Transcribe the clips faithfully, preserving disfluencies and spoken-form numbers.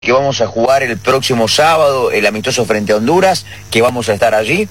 que vamos a jugar el próximo sábado, el amistoso frente a Honduras, que vamos a estar allí.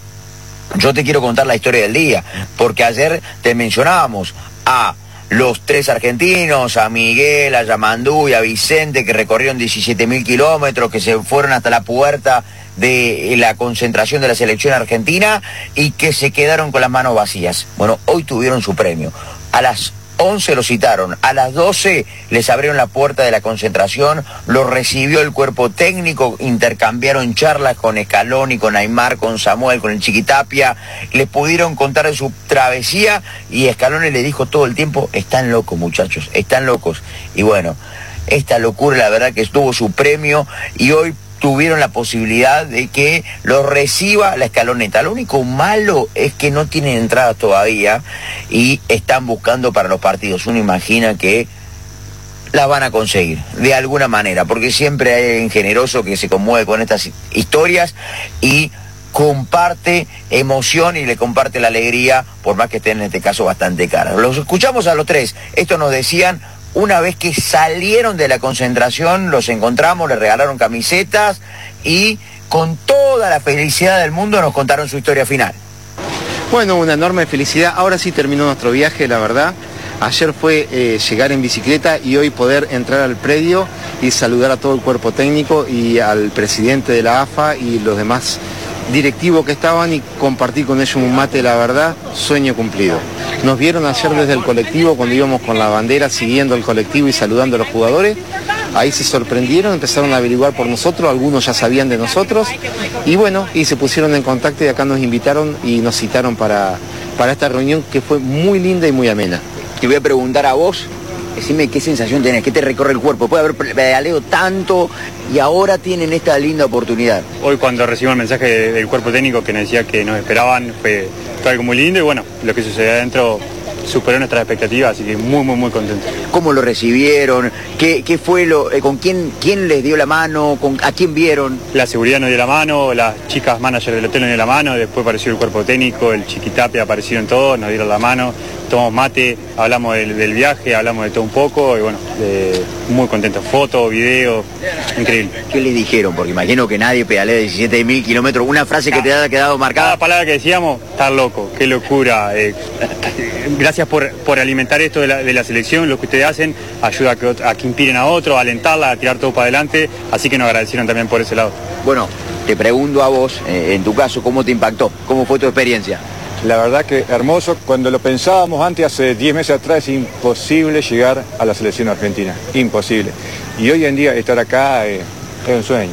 Yo te quiero contar la historia del día, porque ayer te mencionábamos a los tres argentinos, a Miguel, a Yamandú y a Vicente, que recorrieron diecisiete mil kilómetros, que se fueron hasta la puerta de la concentración de la selección argentina y que se quedaron con las manos vacías. Bueno, hoy tuvieron su premio. A las once lo citaron, a las doce les abrieron la puerta de la concentración, lo recibió el cuerpo técnico, intercambiaron charlas con Scaloni, con Aymar, con Samuel, con el Chiquitapia, les pudieron contar de su travesía y Scaloni le dijo todo el tiempo: están locos muchachos, están locos. Y bueno, esta locura la verdad que estuvo su premio y hoy tuvieron la posibilidad de que lo reciba la escaloneta. Lo único malo es que no tienen entradas todavía y están buscando para los partidos. Uno imagina que las van a conseguir de alguna manera, porque siempre hay alguien generoso que se conmueve con estas historias y comparte emoción y le comparte la alegría, por más que estén en este caso bastante caras. Los escuchamos a los tres. Esto nos decían una vez que salieron de la concentración, los encontramos, les regalaron camisetas y con toda la felicidad del mundo nos contaron su historia final. Bueno, una enorme felicidad. Ahora sí terminó nuestro viaje, la verdad. Ayer fue eh, llegar en bicicleta y hoy poder entrar al predio y saludar a todo el cuerpo técnico y al presidente de la A F A y los demás directivos que estaban y compartir con ellos un mate, la verdad, sueño cumplido. Nos vieron ayer desde el colectivo cuando íbamos con la bandera siguiendo el colectivo y saludando a los jugadores. Ahí se sorprendieron, empezaron a averiguar por nosotros, algunos ya sabían de nosotros y bueno, y se pusieron en contacto y acá nos invitaron y nos citaron para, para esta reunión que fue muy linda y muy amena. Te voy a preguntar a vos, decime qué sensación tenés, qué te recorre el cuerpo. Puede haber pedaleado tanto y ahora tienen esta linda oportunidad. Hoy cuando recibimos el mensaje del cuerpo técnico que nos decía que nos esperaban, fue, fue algo muy lindo y bueno, lo que sucedió adentro superó nuestras expectativas, así que muy, muy, muy contento. ¿Cómo lo recibieron? ¿Qué, qué fue lo, eh, con quién, quién les dio la mano? Con, ¿A quién vieron? La seguridad nos dio la mano, las chicas manager del hotel nos dio la mano, después apareció el cuerpo técnico, el Chiquitapia, aparecieron todos, nos dieron la mano, tomamos mate, hablamos del, del viaje, hablamos de todo un poco y bueno, de, muy contentos. Fotos, videos, increíble. ¿Qué les dijeron? Porque imagino que nadie pedalea diecisiete mil kilómetros. Una frase que te ha quedado marcada. Cada palabra que decíamos, estar loco, qué locura. Eh, gracias por, por alimentar esto de la, de la selección, lo que ustedes hacen, ayuda a que, a que inspiren a otros, a alentarla, a tirar todo para adelante, así que nos agradecieron también por ese lado. Bueno, te pregunto a vos, eh, en tu caso, ¿cómo te impactó? ¿Cómo fue tu experiencia? La verdad que hermoso. Cuando lo pensábamos antes, hace diez meses atrás, es imposible llegar a la selección argentina. Imposible. Y hoy en día estar acá eh, es un sueño.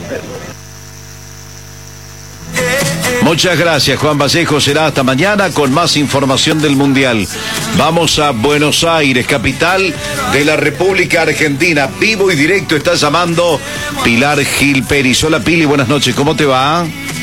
Muchas gracias, Juan Vallejo. Será hasta mañana con más información del Mundial. Vamos a Buenos Aires, capital de la República Argentina. Vivo y directo está llamando Pilar Gil Peris. Hola Pili, buenas noches. ¿Cómo te va?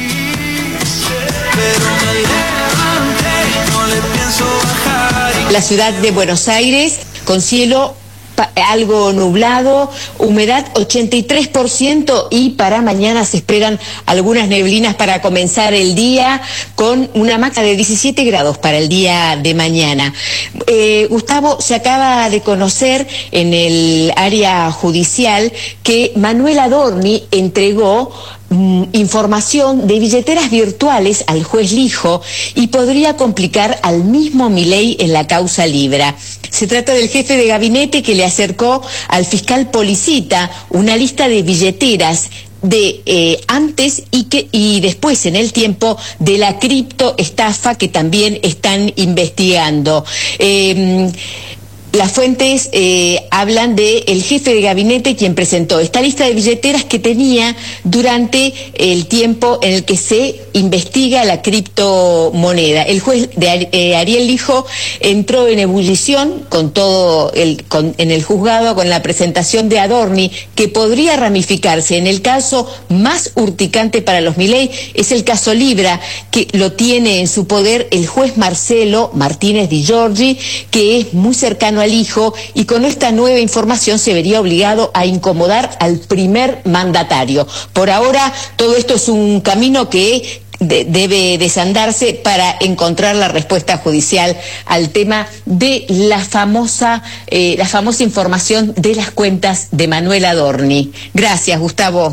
La ciudad de Buenos Aires con cielo algo nublado, humedad ochenta y tres por ciento y para mañana se esperan algunas neblinas para comenzar el día con una máxima de diecisiete grados para el día de mañana. Eh, Gustavo, se acaba de conocer en el área judicial que Manuel Adorni entregó información de billeteras virtuales al juez Lijo y podría complicar al mismo Milei en la causa Libra. Se trata del jefe de gabinete que le acercó al fiscal Policita una lista de billeteras de eh, antes y que y después en el tiempo de la criptoestafa que también están investigando. Eh, Las fuentes eh, hablan de el jefe de gabinete quien presentó esta lista de billeteras que tenía durante el tiempo en el que se investiga la criptomoneda. El juez de eh, Ariel Lijo entró en ebullición con todo el con, en el juzgado con la presentación de Adorni, que podría ramificarse en el caso más urticante para los Milei, es el caso Libra, que lo tiene en su poder el juez Marcelo Martínez Di Giorgi, que es muy cercano al hijo y con esta nueva información se vería obligado a incomodar al primer mandatario. Por ahora todo esto es un camino que de, debe desandarse para encontrar la respuesta judicial al tema de la famosa, eh, la famosa información de las cuentas de Manuel Adorni. Gracias, Gustavo.